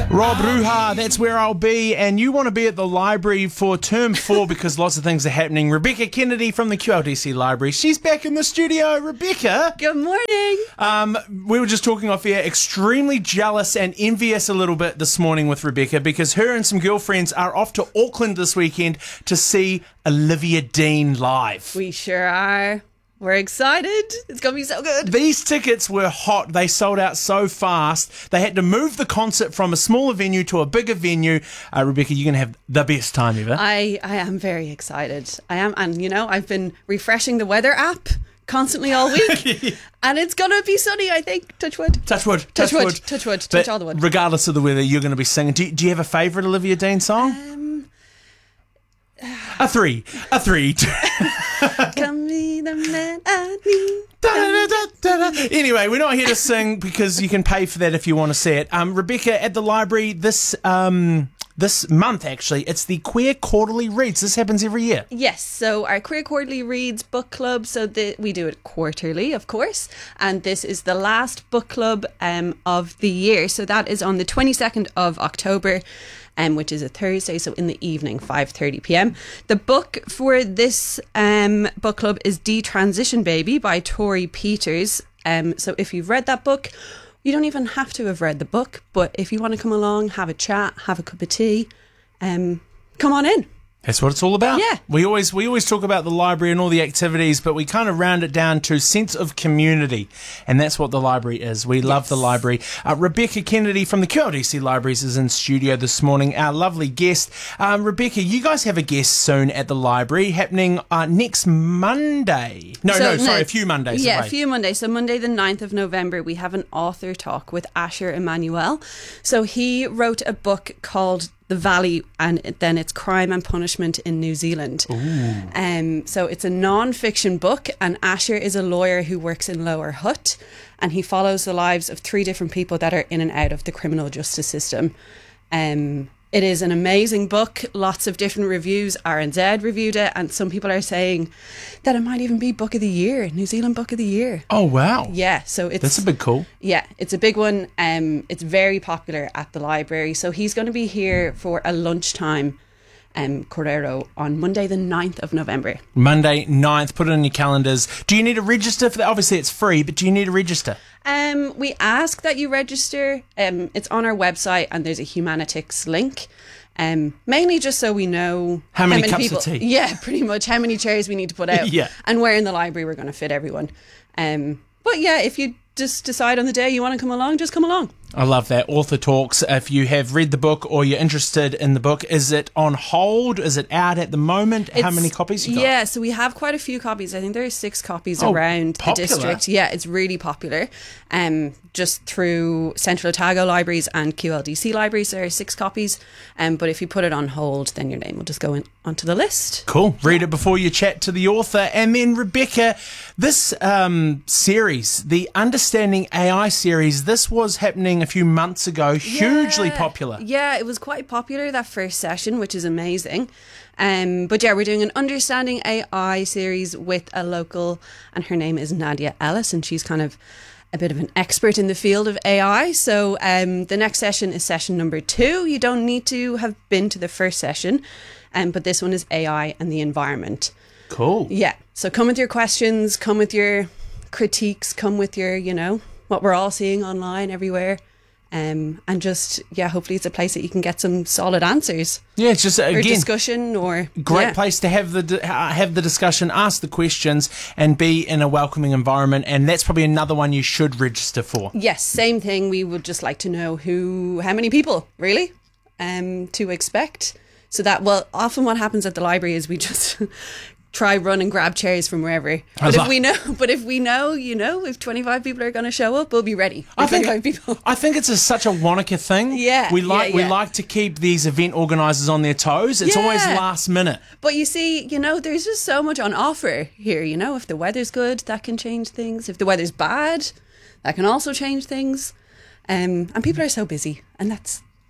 Rob Ruha, that's where I'll be, and you want to be at the library for term 4 because lots of things are happening. Rebecca Kennedy from the QLDC Library, she's back in the studio. Rebecca. Good morning. We were just talking off air, extremely jealous and envious a little bit this morning with Rebecca because her and some girlfriends are off to Auckland this weekend to see Olivia Dean live. We sure are. We're excited. It's going to be so good. These tickets were hot. They sold out so fast. They had to move the concert from a smaller venue to a bigger venue. Rebecca, you're going to have the best time ever. I am very excited. I am. And, you know, I've been refreshing the weather app constantly all week. And it's going to be sunny, I think. Touch wood. Touch wood. Touch wood. Touch wood. Touch all the wood. Regardless of the weather, you're going to be singing. Do you have a favourite Olivia Dean song? A three. Come be the man I need. Anyway, we're not here to sing because you can pay for that if you want to see it. Rebecca, at the library this month, actually, it's the Queer Quarterly Reads. This happens every year. Yes, so our Queer Quarterly Reads book club, we do it quarterly, of course, and this is the last book club of the year. So that is on the 22nd of October. Which is a Thursday, so in the evening, 5:30 p.m. The book for this book club is Detransition Baby by Tori Peters. So if you've read that book, you don't even have to have read the book, but if you want to come along, have a chat, have a cup of tea, come on in. That's what it's all about. Yeah. We always talk about the library and all the activities, but we kind of round it down to sense of community, and that's what the library is. We love the library. Rebecca Kennedy from the QLDC Libraries is in studio this morning, our lovely guest. Rebecca, you guys have a guest soon at the library happening next Monday. A few Mondays Yeah, away. a few Mondays. So Monday the 9th of November, we have an author talk with Asher Emmanuel. So he wrote a book called The Valley, and then it's Crime and Punishment in New Zealand. So it's a non-fiction book, and Asher is a lawyer who works in Lower Hutt, and he follows the lives of 3 different people that are in and out of the criminal justice system. It is an amazing book, lots of different reviews. RNZ reviewed it, and some people are saying that it might even be Book of the Year, New Zealand Book of the Year. Oh, wow. Yeah, so that's a big call. Yeah, it's a big one. It's very popular at the library. So he's going to be here for a lunchtime Correro on Monday the 9th of November. Monday 9th, put it in your calendars. Do you need to register for that? Obviously it's free, but do you need to register? We ask that you register. It's on our website, and there's a Humanitix link. Mainly just so we know how many cups people, of tea. Yeah, pretty much how many chairs we need to put out. Yeah. And where in the library we're going to fit everyone. But yeah, if you just decide on the day you want to come along, just come along. I love that. Author Talks. If you have read the book or you're interested in the book, is it on hold? Is it out at the moment? How many copies you got? Yeah, so we have quite a few copies. I think there are 6 copies around popular. the district. Yeah, it's really popular. Just through Central Otago Libraries and QLDC Libraries, there are 6 copies. But if you put it on hold, then your name will just go onto the list. Cool. Read it before you chat to the author. And then, Rebecca, this series, the Understanding AI series, this was happening a few months ago, hugely popular. Yeah, it was quite popular, that first session, which is amazing. But yeah, we're doing an Understanding AI series with a local, and her name is Nadia Ellis, and she's kind of a bit of an expert in the field of AI. So the next session is session number 2. You don't need to have been to the first session, but this one is AI and the environment. Cool. Yeah, so come with your questions, come with your critiques, come with your, what we're all seeing online everywhere. And just, hopefully it's a place that you can get some solid answers. Yeah, it's just, again, or discussion, or great place to have the discussion, ask the questions, and be in a welcoming environment. And that's probably another one you should register for. Yes, same thing. We would just like to know how many people really to expect. So that, often what happens at the library is we just try run and grab chairs from wherever. But if we know, if 25 people are going to show up, we'll be ready. I think it's such a Wanaka thing. Yeah, we like to keep these event organisers on their toes. It's always last minute. But you see, there's just so much on offer here. If the weather's good, that can change things. If the weather's bad, that can also change things. And people are so busy, and that's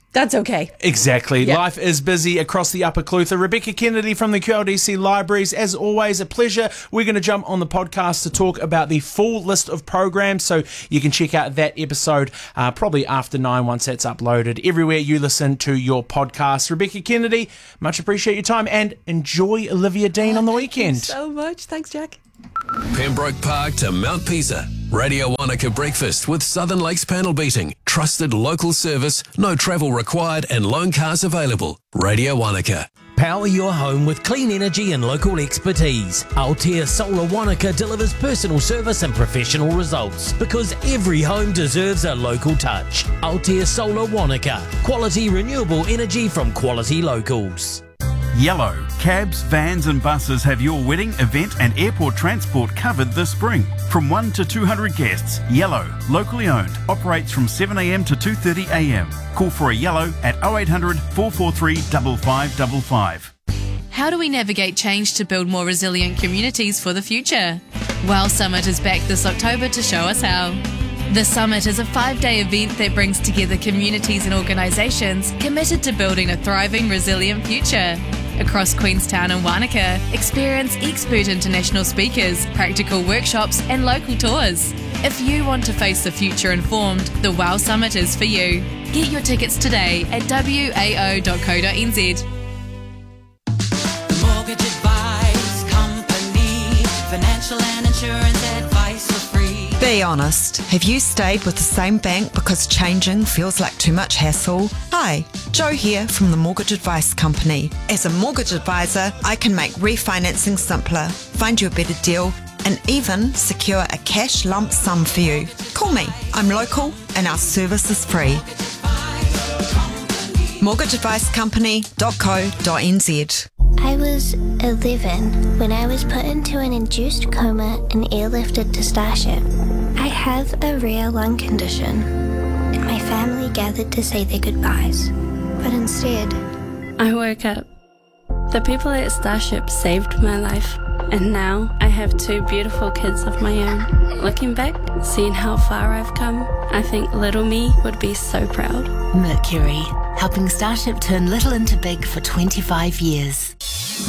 That's okay. Exactly. Yeah. Life is busy across the Upper Clutha. Rebecca Kennedy from the QLDC Libraries, as always, a pleasure. We're going to jump on the podcast to talk about the full list of programs, so you can check out that episode probably after 9 once that's uploaded everywhere you listen to your podcast. Rebecca Kennedy, much appreciate your time, and enjoy Olivia Dean on the weekend. Thank you so much. Thanks, Jack. Pembroke Park to Mount Pisa. Radio Wanaka Breakfast with Southern Lakes panel beating. Trusted local service, no travel required and loan cars available. Radio Wanaka. Power your home with clean energy and local expertise. Altea Solar Wanaka delivers personal service and professional results because every home deserves a local touch. Altea Solar Wanaka. Quality renewable energy from quality locals. Yellow. Cabs, vans and buses have your wedding, event and airport transport covered this spring. From 1 to 200 guests, Yellow, locally owned, operates from 7 a.m. to 2:30 a.m. Call for a Yellow at 0800 443 5555. How do we navigate change to build more resilient communities for the future? WOW Summit is back this October to show us how. The Summit is a 5-day event that brings together communities and organisations committed to building a thriving, resilient future. Across Queenstown and Wanaka, experience expert international speakers, practical workshops and local tours. If you want to face the future informed, the WOW Summit is for you. Get your tickets today at wao.co.nz. Mortgage Advice Company, financial and insurance advice for free. Be honest, have you stayed with the same bank because changing feels like too much hassle? Hi, Jo here from the Mortgage Advice Company. As a mortgage advisor, I can make refinancing simpler, find you a better deal, and even secure a cash lump sum for you. Call me. I'm local and our service is free. mortgageadvicecompany.co.nz. I was 11 when I was put into an induced coma and airlifted to Starship. I have a rare lung condition, and my family gathered to say their goodbyes. But instead, I woke up. The people at Starship saved my life, and now I have 2 beautiful kids of my own. Looking back, seeing how far I've come, I think little me would be so proud. Mercury, helping Starship turn little into big for 25 years.